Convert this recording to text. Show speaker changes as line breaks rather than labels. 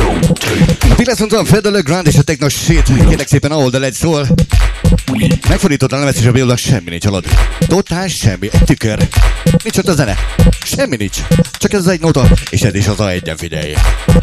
Pillanatban Fedor Le Grand és a Techno Shit. Kérlek szépen, ahol de legy szól. Megfordított a lemezt és a bélula, semmi nincs alatt. Totál semmi, egy tükör. Nincs ott a zene. Semmi nincs. Csak ez az egy nóta, és ez is az A1-en, figyelj.